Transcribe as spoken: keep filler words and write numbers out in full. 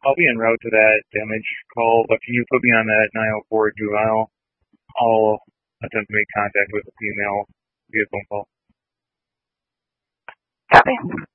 I'll be en route to that damage call, but can you put me on that nine oh four juvenile? I'll attempt to make contact with the female via phone call. Copy.